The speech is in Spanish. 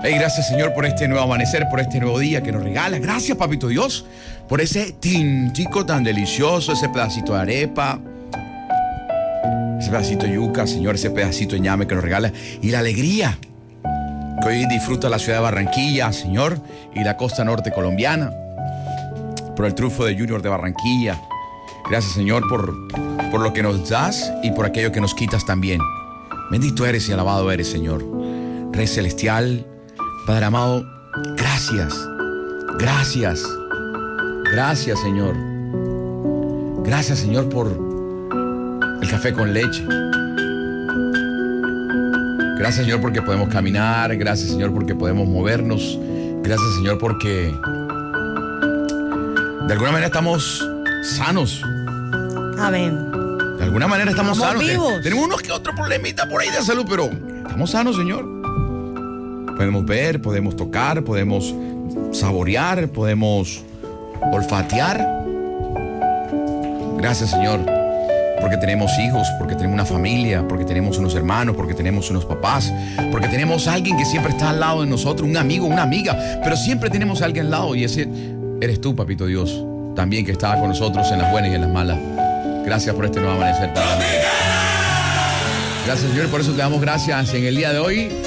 Hey, gracias, Señor, por este nuevo amanecer, por este nuevo día que nos regala. Gracias, Papito Dios, por ese tintico tan delicioso, ese pedacito de arepa, ese pedacito de yuca, Señor, ese pedacito de ñame que nos regala. Y la alegría que hoy disfruta la ciudad de Barranquilla, Señor, y la costa norte colombiana, por el triunfo de Junior de Barranquilla. Gracias, Señor, por lo que nos das y por aquello que nos quitas también. Bendito eres y alabado eres, Señor. Rey celestial, Padre amado, gracias, gracias, gracias, Señor. Gracias, Señor, por el café con leche. Gracias, Señor, porque podemos caminar. Gracias, Señor, porque podemos movernos. Gracias, Señor, porque de alguna manera estamos sanos. Amén. De alguna manera estamos sanos. Vivos. Tenemos unos que otros problemitas por ahí de salud, pero estamos sanos, Señor. Podemos ver, podemos tocar, podemos saborear, podemos olfatear. Gracias, Señor, porque tenemos hijos, porque tenemos una familia, porque tenemos unos hermanos, porque tenemos unos papás, porque tenemos alguien que siempre está al lado de nosotros, un amigo, una amiga, pero siempre tenemos a alguien al lado y ese eres tú, Papito Dios, también que estaba con nosotros en las buenas y en las malas. Gracias por este nuevo amanecer. Gracias, Señor, por eso te damos gracias en el día de hoy.